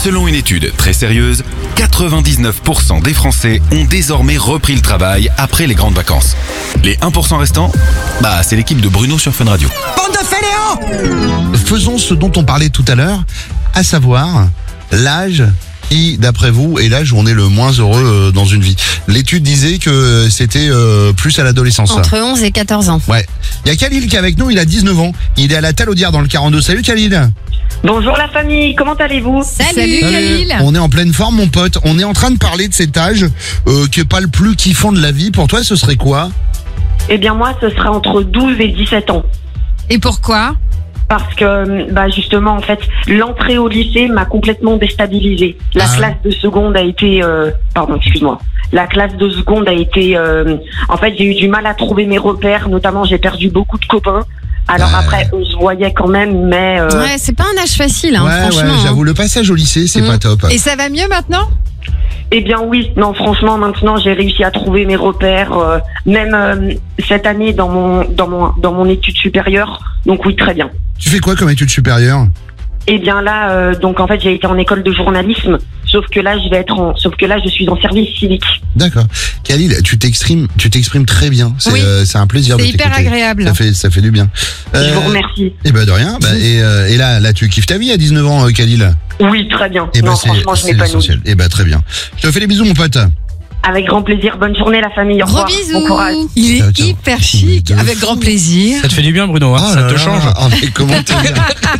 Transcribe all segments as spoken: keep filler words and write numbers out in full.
Selon une étude très sérieuse, quatre-vingt-dix-neuf pour cent des Français ont désormais repris le travail après les grandes vacances. Les un pour cent restants, bah c'est l'équipe de Bruno sur Fun Radio. Bande de fainéants! Faisons ce dont on parlait tout à l'heure, à savoir l'âge qui, d'après vous, est l'âge où on est le moins heureux dans une vie. L'étude disait que c'était euh, plus à l'adolescence. Entre onze et quatorze ans. Ouais. Il y a Khalil qui est avec nous, il a dix-neuf ans. Il est à la Talaudière dans le quarante-deux. Salut Khalil. Bonjour la famille, comment allez-vous? Salut, Salut. Khalil. On est en pleine forme mon pote. On est en train de parler de cet âge euh, qui est pas le plus kiffant de la vie. Pour toi, ce serait quoi? Eh bien moi, ce serait entre douze et dix-sept ans. Et pourquoi? Parce que, bah justement, en fait, l'entrée au lycée m'a complètement déstabilisée. La Ah. classe de seconde a été... Euh, pardon, excuse-moi. La classe de seconde a été... Euh, en fait, j'ai eu du mal à trouver mes repères. Notamment, j'ai perdu beaucoup de copains. Alors Ouais. après, on se voyait quand même, mais... euh, Ouais, c'est pas un âge facile, hein, Ouais, franchement. ouais, j'avoue, hein. le passage au lycée, c'est Mm. pas top. Et ça va mieux maintenant? Eh bien oui, non franchement maintenant j'ai réussi à trouver mes repères, euh, même euh, cette année dans mon dans mon dans mon étude supérieure. Donc oui, très bien. Tu fais quoi comme études supérieures? Eh bien là, euh, donc en fait j'ai été en école de journalisme, sauf que là je vais être en, sauf que là je suis en service civique. D'accord. Khalil, tu t'exprimes, tu t'exprimes très bien. C'est Oui. euh, c'est un plaisir de C'est hyper t'écouter. agréable. Ça fait, ça fait du bien. Je vous remercie. Et ben de rien. Bah, et, euh, et là, là, tu kiffes ta vie à dix-neuf ans, euh, Khalil. Oui, très bien. Et ben non c'est franchement je c'est m'épanouis. l'essentiel. Et ben très bien. Je te fais des bisous, mon pote. Avec grand plaisir. Bonne journée la famille. Au Gros revoir. bisous. Bon courage. Il Ciao, est ciao. hyper chic, Mais de avec fou. grand plaisir. Ça te fait du bien, Bruno, hein, Oh ça là te là. change. Oh, mais comment te dire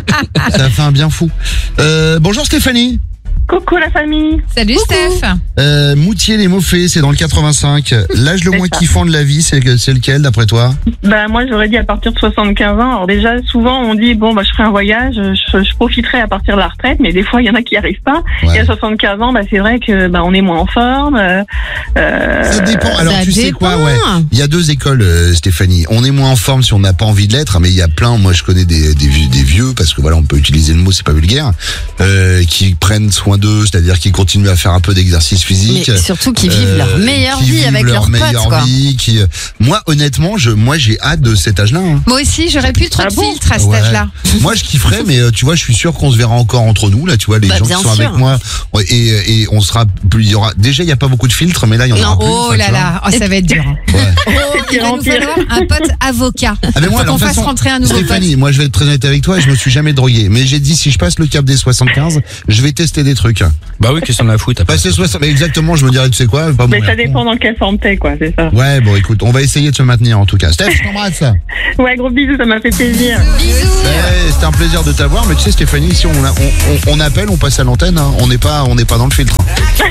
Ça fait un bien fou. Euh, bonjour Stéphanie. Coucou la famille. Salut Steph. Euh, Moutier-les-Mauffets, c'est dans le quatre-vingt-cinq. L'âge le C'est moins ça. kiffant de la vie, c'est c'est lequel d'après toi? Bah moi j'aurais dit à partir de soixante-quinze ans. Alors déjà souvent on dit bon bah je ferai un voyage, je, je profiterai à partir de la retraite, mais des fois il y en a qui n'y arrivent pas. Ouais. Et à soixante-quinze ans bah c'est vrai que bah on est moins en forme. Euh, euh, Ça dépend. Alors Ça tu sais quoi, dépend. ouais. Il y a deux écoles, euh, Stéphanie. On est moins en forme si on n'a pas envie de l'être, mais il y a plein. Moi, je connais des, des, vieux- des vieux, parce que voilà, on peut utiliser le mot, c'est pas vulgaire, euh, qui prennent soin d'eux, c'est-à-dire qui continuent à faire un peu d'exercice physique. Mais surtout qu'ils vivent euh, leur meilleure qui vie vivent avec leur leurs meilleure potes, quoi. vie, qui, euh, moi, honnêtement, je, moi, j'ai hâte de cet âge-là. hein. Moi aussi, j'aurais plus trop Ah de bon filtres à cet Ouais. âge-là. Moi, je kifferais, mais euh, tu vois, je suis sûr qu'on se verra encore entre nous, là, tu vois, les Bah, gens bien qui sont sûr. avec moi, ouais, et, et on sera plus, il y aura, déjà, il y a pas beaucoup de filtres, mais là, il y en aura Non, plus. oh enfin, là tu vois. là, oh, ça va être dur. Ouais. Oh, il va nous pire. falloir un pote avocat. Ah mais moi, Faut alors, qu'on de toute fasse façon, rentrer un nouveau Stéphanie, moi je vais être très honnête avec toi, je me suis jamais drogué, mais j'ai dit si je passe le cap des soixante-quinze, je vais tester des trucs. Bah oui, qu'est-ce qu'on a à foutre après. Passer soixante, mais exactement, je me dirais tu sais quoi, pas mais mourir. ça dépend dans quelle forme t'es quoi, c'est ça. Ouais, bon écoute, on va essayer de se maintenir en tout cas. Steph, je t'embrasse. Ouais gros bisous, ça m'a fait plaisir. Bisous. Ouais, c'était un plaisir de t'avoir, mais tu sais Stéphanie, ici on, a- on, on, on appelle, on passe à l'antenne, hein. on n'est pas, on n'est pas dans le filtre.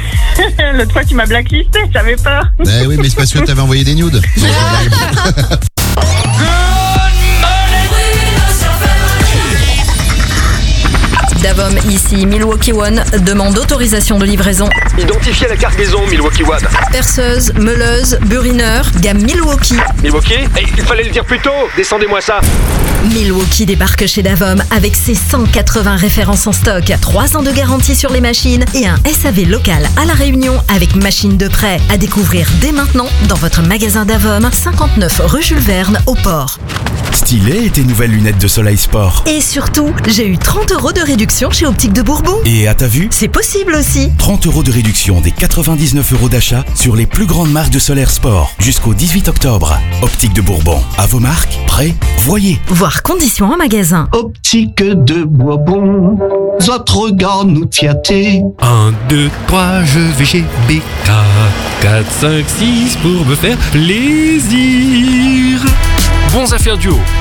L'autre fois tu m'as blacklisté, j'avais peur. Eh oui, mais c'est parce que t'avais envoyé des nudes. Davom ici, Milwaukee One demande autorisation de livraison. Identifiez la cargaison Milwaukee One. Perceuse, meuleuse, burineur, gamme Milwaukee. Milwaukee Eh, il fallait le dire plus tôt. Descendez-moi ça. Milwaukee débarque chez Davom avec ses cent quatre-vingts références en stock, trois ans de garantie sur les machines et un S A V local à La Réunion avec machine de prêt. À découvrir dès maintenant dans votre magasin Davom, cinquante-neuf rue Jules Verne au Port. Stylé tes nouvelles lunettes de soleil sport. Et surtout, j'ai eu trente euros de réduction chez Optique de Bourbon. Et à ta vue, C'est possible aussi. trente euros de réduction des quatre-vingt-dix-neuf euros d'achat sur les plus grandes marques de solaire sport jusqu'au dix-huit octobre. Optique de Bourbon. À vos marques, prêt, voyez. Voir conditions en magasin. Optique de Bourbon, votre regard nous flatté. un, deux, trois, je vais chez B K. quatre, cinq, six pour me faire plaisir. Bons affaires duo,